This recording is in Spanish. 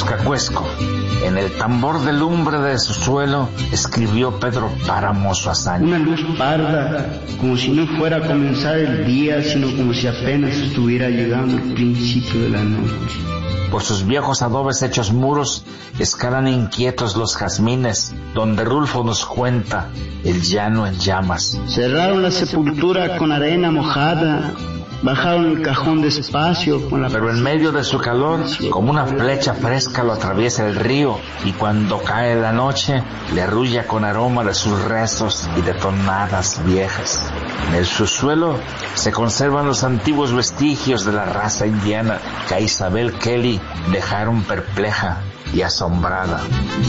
Moscacuesco. En el tambor de lumbre de su suelo escribió Pedro Páramo su hazaña. Una luz parda, como si no fuera a comenzar el día, sino como si apenas estuviera llegando el principio de la noche. Por sus viejos adobes hechos muros escalan inquietos los jazmines, donde Rulfo nos cuenta el llano en llamas. Cerraron la sepultura con arena mojada, bajaron el cajón despacio con la... Pero en medio de su calor, como una flecha fresca lo atraviesa el río, y cuando cae la noche, le arrulla con aroma de sus rezos y de tonadas viejas. En el subsuelo se conservan los antiguos vestigios de la raza indiana que a Isabel Kelly dejaron perpleja y asombrada.